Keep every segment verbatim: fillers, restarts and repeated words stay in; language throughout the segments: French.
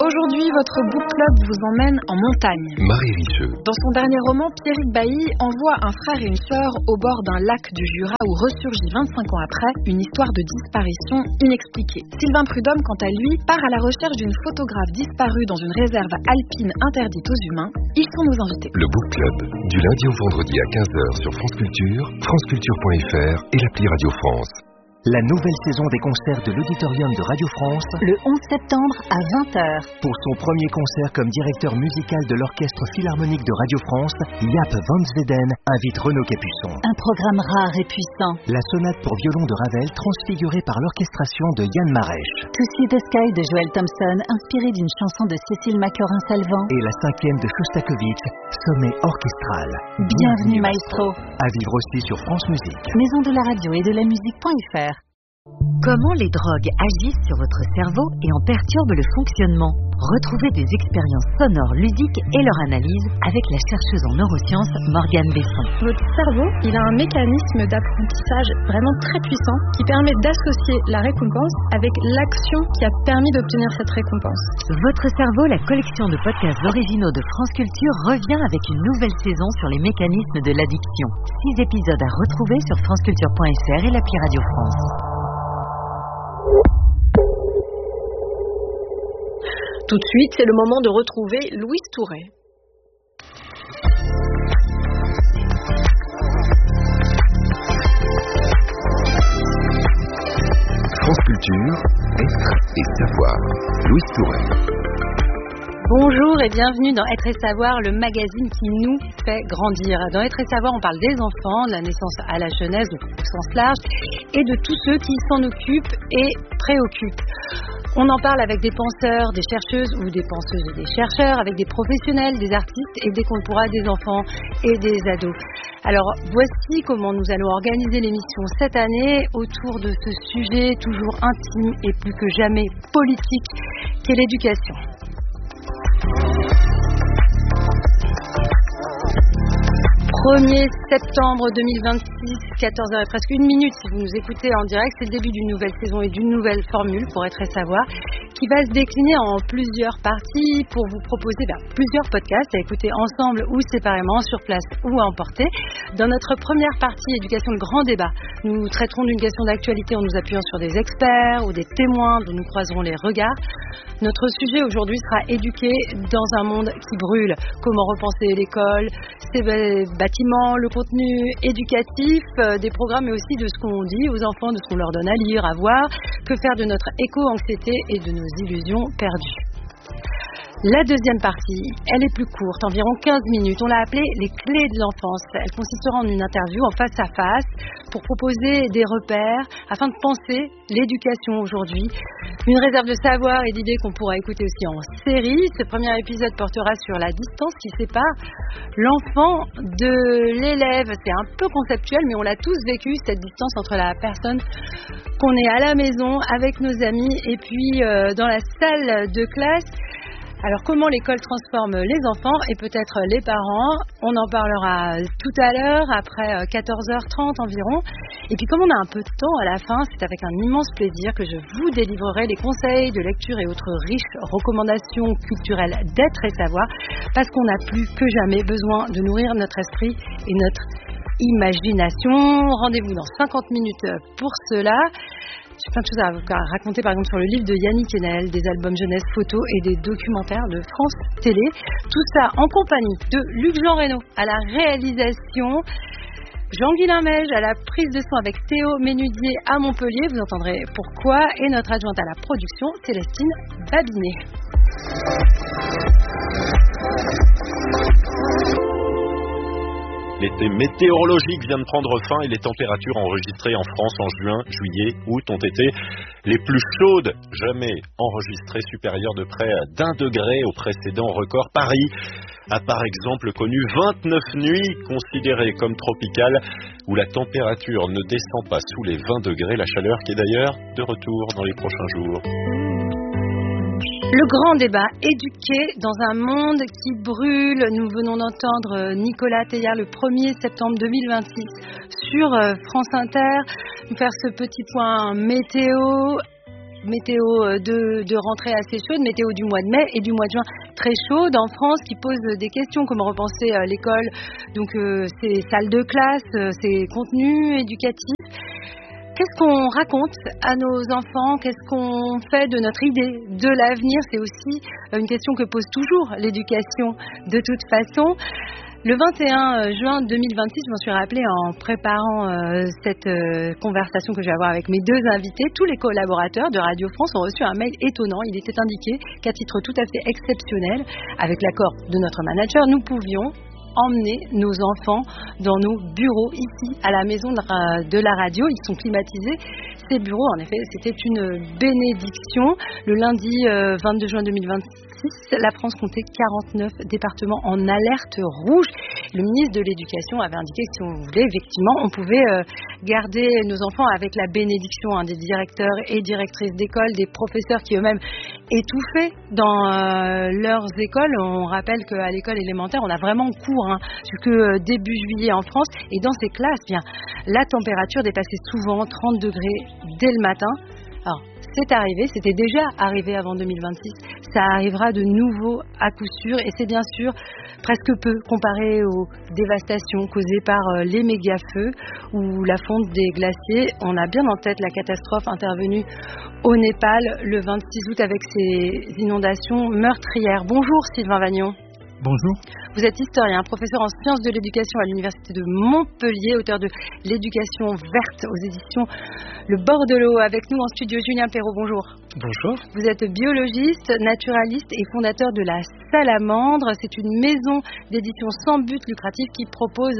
Aujourd'hui, votre book club vous emmène en montagne. Marie Richeux. Dans son dernier roman, Pierrick Bailly envoie un frère et une sœur au bord d'un lac du Jura où ressurgit vingt-cinq ans après une histoire de disparition inexpliquée. Sylvain Prudhomme, quant à lui, part à la recherche d'une photographe disparue dans une réserve alpine interdite aux humains. Ils sont nos invités. Le book club, du lundi au vendredi à quinze heures sur France Culture, franceculture point f r et l'appli Radio France. La nouvelle saison des concerts de l'Auditorium de Radio France, le onze septembre à vingt heures. Pour son premier concert comme directeur musical de l'Orchestre Philharmonique de Radio France, Jaap van Zweden invite Renaud Capuçon. Un programme rare et puissant. La sonate pour violon de Ravel transfigurée par l'orchestration de Yann Marèche. To See the Sky de Joel Thompson, inspiré d'une chanson de Cécile Macorin-Salvant. Et la cinquième de Shostakovich, Sommet orchestral. Bienvenue, Bienvenue maestro. À vivre aussi sur France Musique. Maison de la radio et de la musique.fr. Comment les drogues agissent sur votre cerveau et en perturbent le fonctionnement? Retrouvez des expériences sonores ludiques et leur analyse avec la chercheuse en neurosciences Morgane Besson. Votre cerveau, il a un mécanisme d'apprentissage vraiment très puissant qui permet d'associer la récompense avec l'action qui a permis d'obtenir cette récompense. Votre cerveau, la collection de podcasts originaux de France Culture, revient avec une nouvelle saison sur les mécanismes de l'addiction. Six épisodes à retrouver sur franceculture point f r et l'appli Radio France. Tout de suite, c'est le moment de retrouver Louise Touret. France Culture, être et savoir. Louise Touret. Bonjour et bienvenue dans Être et Savoir, le magazine qui nous fait grandir. Dans Être et Savoir, on parle des enfants, de la naissance à la jeunesse, au sens large, et de tous ceux qui s'en occupent et préoccupent. On en parle avec des penseurs, des chercheuses ou des penseuses et des chercheurs, avec des professionnels, des artistes et dès qu'on le pourra, des enfants et des ados. Alors, voici comment nous allons organiser l'émission cette année autour de ce sujet toujours intime et plus que jamais politique qu'est l'éducation. premier septembre deux mille vingt-six, quatorze heures et presque une minute si vous nous écoutez en direct, c'est le début d'une nouvelle saison et d'une nouvelle formule pour Être et Savoir qui va se décliner en plusieurs parties pour vous proposer ben, plusieurs podcasts à écouter ensemble ou séparément, sur place ou à emporter. Dans notre première partie, éducation, le grand débat, nous traiterons d'une question d'actualité en nous appuyant sur des experts ou des témoins dont nous croiserons les regards. Notre sujet aujourd'hui sera éduquer dans un monde qui brûle. Comment repenser l'école, ses bâtiments, le contenu éducatif, euh, des programmes mais aussi de ce qu'on dit aux enfants, de ce qu'on leur donne à lire, à voir, que faire de notre éco-anxiété et de nos illusions perdues. La deuxième partie, elle est plus courte, environ quinze minutes. On l'a appelée les clés de l'enfance. Elle consistera en une interview en face à face pour proposer des repères afin de penser l'éducation aujourd'hui. Une réserve de savoir et d'idées qu'on pourra écouter aussi en série. Ce premier épisode portera sur la distance qui sépare l'enfant de l'élève. C'est un peu conceptuel, mais on l'a tous vécu, cette distance entre la personne qu'on est à la maison avec nos amis et puis euh, dans la salle de classe. Alors comment l'école transforme les enfants et peut-être les parents, on en parlera tout à l'heure après quatorze heures trente environ. Et puis comme on a un peu de temps à la fin, c'est avec un immense plaisir que je vous délivrerai les conseils de lecture et autres riches recommandations culturelles d'Être et Savoir, parce qu'on n'a plus que jamais besoin de nourrir notre esprit et notre imagination. Rendez-vous dans cinquante minutes pour cela. J'ai plein de choses à raconter, par exemple sur le livre de Yannick Enel, des albums jeunesse photos et des documentaires de France Télé. Tout ça en compagnie de Luc Jean Reynaud à la réalisation, Jean-Guilain Mège à la prise de son avec Théo Ménudier à Montpellier, vous entendrez pourquoi, et notre adjointe à la production, Célestine Babinet. L'été météorologique vient de prendre fin et les températures enregistrées en France en juin, juillet, août ont été les plus chaudes jamais enregistrées, supérieures de près d'un degré au précédent record. Paris a par exemple connu vingt-neuf nuits considérées comme tropicales où la température ne descend pas sous les vingt degrés, la chaleur qui est d'ailleurs de retour dans les prochains jours. Le grand débat, éduquer dans un monde qui brûle. Nous venons d'entendre Nicolas Teilhard le premier septembre deux mille vingt-six sur France Inter nous faire ce petit point météo. météo de, de rentrée assez chaude, météo du mois de mai et du mois de juin très chaude en France, qui pose des questions, comment repenser euh, l'école, donc euh, ses salles de classe, euh, ses contenus éducatifs. Qu'est-ce qu'on raconte à nos enfants? Qu'est-ce qu'on fait de notre idée de l'avenir? C'est aussi une question que pose toujours l'éducation de toute façon. Le vingt et un juin deux mille vingt-six, je m'en suis rappelée en préparant euh, cette euh, conversation que je vais avoir avec mes deux invités. Tous les collaborateurs de Radio France ont reçu un mail étonnant. Il était indiqué qu'à titre tout à fait exceptionnel, avec l'accord de notre manager, nous pouvions emmener nos enfants dans nos bureaux ici à la maison de la radio. Ils sont climatisés. Ces bureaux, en effet, c'était une bénédiction. Le lundi euh, vingt-deux juin deux mille vingt-six, la France comptait quarante-neuf départements en alerte rouge. Le ministre de l'Éducation avait indiqué que si on voulait, effectivement, on pouvait euh, garder nos enfants avec la bénédiction hein, des directeurs et directrices d'école, des professeurs qui eux-mêmes étouffaient dans euh, leurs écoles. On rappelle qu'à l'école élémentaire, on a vraiment cours hein, jusque euh, début juillet en France. Et dans ces classes, bien, la température dépassait souvent trente degrés dès le matin. Alors, c'est arrivé, c'était déjà arrivé avant deux mille vingt-six, ça arrivera de nouveau à coup sûr, et c'est bien sûr presque peu comparé aux dévastations causées par les méga-feux ou la fonte des glaciers. On a bien en tête la catastrophe intervenue au Népal le vingt-six août avec ces inondations meurtrières. Bonjour Sylvain Vagnon. Bonjour. Vous êtes historien, professeur en sciences de l'éducation à l'université de Montpellier, auteur de L'éducation verte aux éditions Le Bordelot. Avec nous en studio, Julien Perrault, bonjour. Bonjour. Vous êtes biologiste, naturaliste et fondateur de la Salamandre. C'est une maison d'édition sans but lucratif qui propose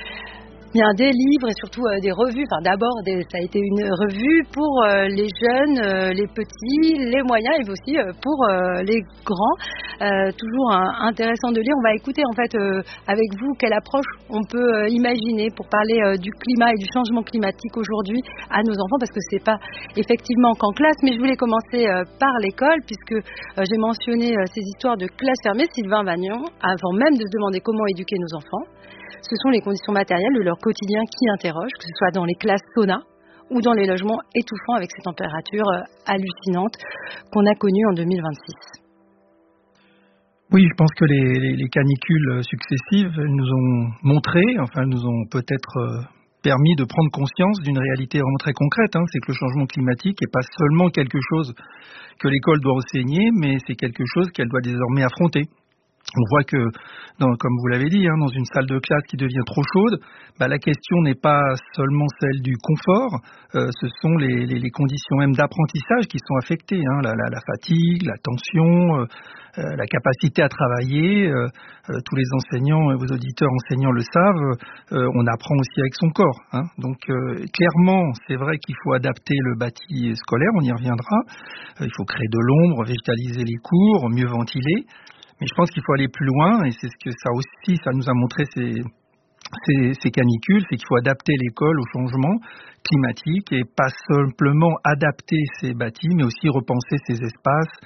bien des livres et surtout euh, des revues. Enfin, d'abord, des, ça a été une revue pour euh, les jeunes, euh, les petits, les moyens et aussi euh, pour euh, les grands. Euh, toujours un, intéressant de lire. On va écouter en fait euh, avec vous quelle approche on peut euh, imaginer pour parler euh, du climat et du changement climatique aujourd'hui à nos enfants, parce que c'est pas effectivement qu'en classe, mais je voulais commencer euh, par l'école puisque euh, j'ai mentionné euh, ces histoires de classe fermée. Sylvain Vagnon, avant même de se demander comment éduquer nos enfants, ce sont les conditions matérielles de leur quotidien qui interrogent, que ce soit dans les classes sauna ou dans les logements étouffants avec ces températures euh, hallucinantes qu'on a connues en deux mille vingt-six. Oui, je pense que les, les, les canicules successives nous ont montré, enfin nous ont peut-être euh, permis de prendre conscience d'une réalité vraiment très concrète. Hein, c'est que le changement climatique n'est pas seulement quelque chose que l'école doit enseigner, mais c'est quelque chose qu'elle doit désormais affronter. On voit que, dans, comme vous l'avez dit, hein, dans une salle de classe qui devient trop chaude, bah, la question n'est pas seulement celle du confort, euh, ce sont les, les, les conditions même d'apprentissage qui sont affectées, hein, la, la, la fatigue, la tension, euh, euh, la capacité à travailler. Euh, euh, tous les enseignants et vos auditeurs enseignants le savent, euh, on apprend aussi avec son corps. Hein. Donc euh, clairement, c'est vrai qu'il faut adapter le bâti scolaire, on y reviendra. Euh, il faut créer de l'ombre, végétaliser les cours, mieux ventiler. Mais je pense qu'il faut aller plus loin, et c'est ce que ça aussi, ça nous a montré ces, ces, ces canicules, c'est qu'il faut adapter l'école au changement climatique et pas simplement adapter ses bâtis, mais aussi repenser ses espaces,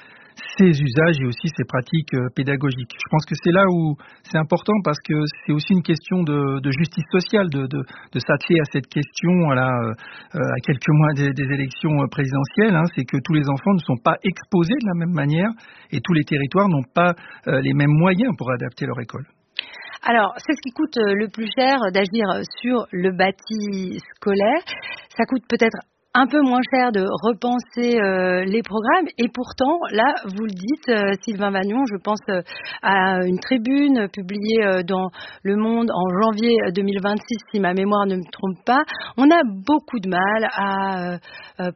ses usages et aussi ses pratiques pédagogiques. Je pense que c'est là où c'est important parce que c'est aussi une question de, de justice sociale, de, de, de s'atteler à cette question là, euh, à quelques mois des, des élections présidentielles. Hein, c'est que tous les enfants ne sont pas exposés de la même manière et tous les territoires n'ont pas euh, les mêmes moyens pour adapter leur école. Alors, c'est ce qui coûte le plus cher d'agir sur le bâti scolaire. Ça coûte peut-être un peu moins cher de repenser euh, les programmes, et pourtant, là, vous le dites, euh, Sylvain Vagnon, je pense euh, à une tribune publiée euh, dans Le Monde en janvier deux mille vingt-six, si ma mémoire ne me trompe pas. On a beaucoup de mal à euh, euh,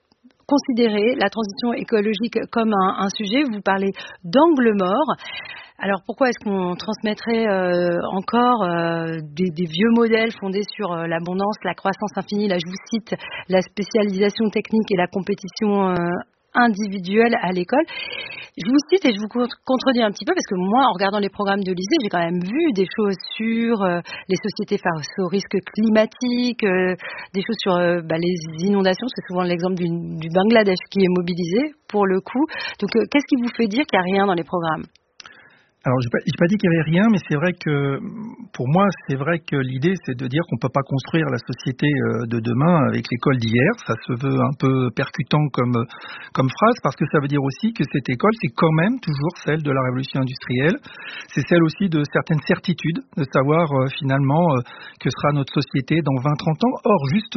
considérer la transition écologique comme un, un sujet. Vous parlez d'angle mort. Alors pourquoi est-ce qu'on transmettrait euh, encore euh, des, des vieux modèles fondés sur euh, l'abondance, la croissance infinie, là je vous cite, la spécialisation technique et la compétition euh, individuelle à l'école. Je vous cite et je vous contredis un petit peu parce que moi, en regardant les programmes de lycée, j'ai quand même vu des choses sur euh, les sociétés face au risque climatique, euh, des choses sur euh, bah, les inondations. C'est souvent l'exemple du, du Bangladesh qui est mobilisé pour le coup. Donc euh, qu'est-ce qui vous fait dire qu'il n'y a rien dans les programmes ? Alors, je n'ai pas, pas dit qu'il n'y avait rien, mais c'est vrai que, pour moi, c'est vrai que l'idée, c'est de dire qu'on ne peut pas construire la société de demain avec l'école d'hier. Ça se veut un peu percutant comme, comme phrase, parce que ça veut dire aussi que cette école, c'est quand même toujours celle de la révolution industrielle. C'est celle aussi de certaines certitudes, de savoir euh, finalement euh, que sera notre société dans vingt trente ans. Or, justement,